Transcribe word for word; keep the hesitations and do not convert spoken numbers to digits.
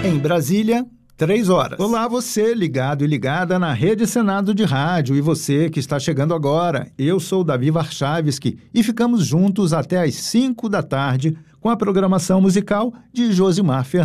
Em Brasília, três horas. Olá, você ligado e ligada na Rede Senado de Rádio e você que está chegando agora. Eu sou Davi Warchavski e ficamos juntos até às cinco da tarde com a programação musical de Josimar Fernandes.